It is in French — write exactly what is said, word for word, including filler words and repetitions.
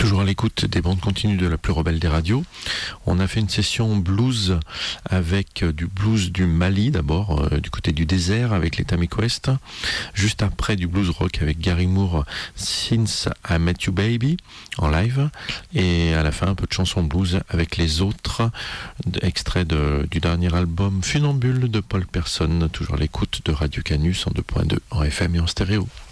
Toujours à l'écoute des bandes continues de la plus rebelle des radios. On a fait une session blues avec du blues du Mali d'abord, euh, du côté du désert avec les Tamiquest. Juste après du blues rock avec Gary Moore, Since I Met You Baby en live. Et à la fin un peu de chansons blues avec les autres extraits de, du dernier album Funambule de Paul Persson. Toujours à l'écoute de Radio Canus en deux point deux en F M et en stéréo.